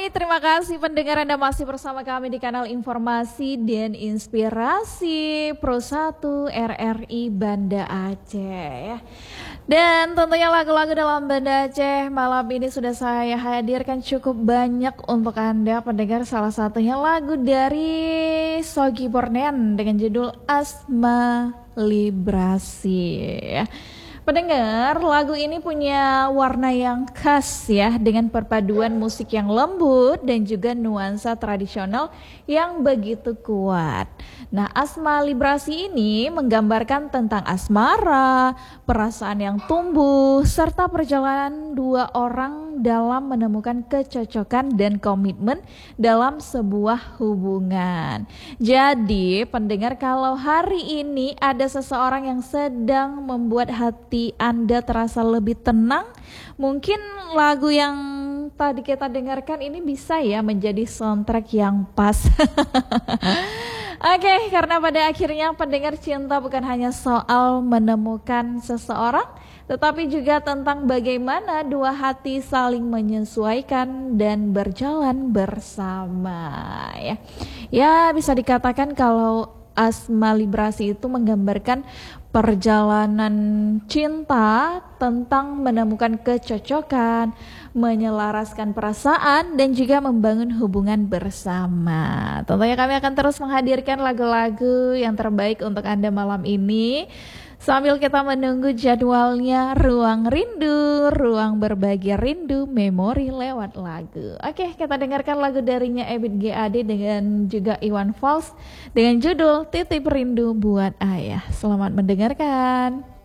terima kasih pendengar Anda masih bersama kami di kanal Informasi dan Inspirasi Pro 1 RRI Banda Aceh ya. Dan tentunya lagu-lagu dalam Banda Aceh malam ini sudah saya hadirkan cukup banyak untuk Anda pendengar, salah satunya lagu dari Sogi Bornean dengan judul Asma Librasi ya. Pendengar, lagu ini punya warna yang khas ya, dengan perpaduan musik yang lembut dan juga nuansa tradisional yang begitu kuat. Nah, Asma Librasi ini menggambarkan tentang asmara, perasaan yang tumbuh, serta perjalanan dua orang dalam menemukan kecocokan dan komitmen dalam sebuah hubungan. Jadi, pendengar, kalau hari ini ada seseorang yang sedang membuat hati Anda terasa lebih tenang, mungkin lagu yang tadi kita dengarkan ini bisa ya menjadi soundtrack yang pas. Oke, karena pada akhirnya pendengar, cinta bukan hanya soal menemukan seseorang, tetapi juga tentang bagaimana dua hati saling menyesuaikan dan berjalan bersama ya. Ya, bisa dikatakan kalau Asma Librasi itu menggambarkan perjalanan cinta tentang menemukan kecocokan, menyelaraskan perasaan, dan juga membangun hubungan bersama. Tentunya kami akan terus menghadirkan lagu-lagu yang terbaik untuk Anda malam ini, sambil kita menunggu jadwalnya Ruang Rindu, ruang berbagi rindu, memori lewat lagu. Oke, kita dengarkan lagu darinya Ebit GAD dengan juga Iwan Fals dengan judul Titip Rindu Buat Ayah. Selamat mendengarkan.